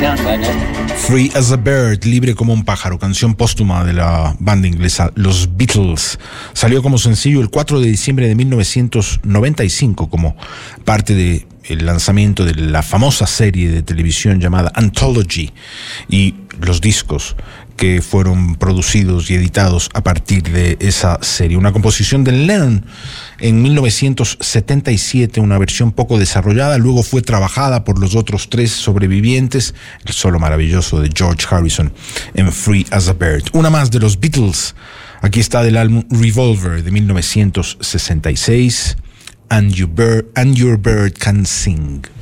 Free as a Bird, libre como un pájaro, canción póstuma de la banda inglesa Los Beatles. Salió como sencillo el 4 de diciembre de 1995 como parte del lanzamiento de la famosa serie de televisión llamada Anthology y los discos que fueron producidos y editados a partir de esa serie. Una composición de Lennon en 1977, una versión poco desarrollada, luego fue trabajada por los otros tres sobrevivientes, el solo maravilloso de George Harrison en Free as a Bird. Una más de los Beatles, aquí está del álbum Revolver de 1966, And Your Bird Can Sing.